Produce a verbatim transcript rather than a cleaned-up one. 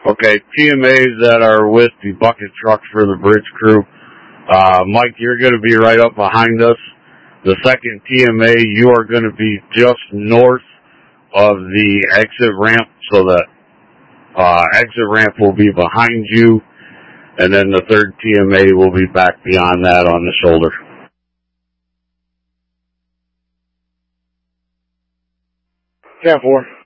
Okay, T M As that are with the bucket trucks for the bridge crew. Uh, Mike, you're going to be right up behind us. The second T M A, you are going to be just north of the exit ramp, so that uh, exit ramp will be behind you, and then the third T M A will be back beyond that on the shoulder. ten four.